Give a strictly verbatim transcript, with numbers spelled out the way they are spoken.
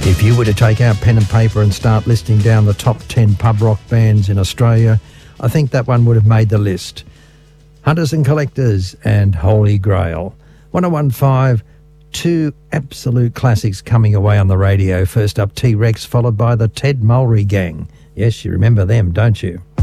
If you were to take out pen and paper and start listing down the top ten pub rock bands in Australia, I think that one would have made the list. Hunters and Collectors and Holy Grail. one oh one point five, two absolute classics coming away on the radio. First up, T-Rex, followed by the Ted Mulry Gang. Yes, you remember them, don't you?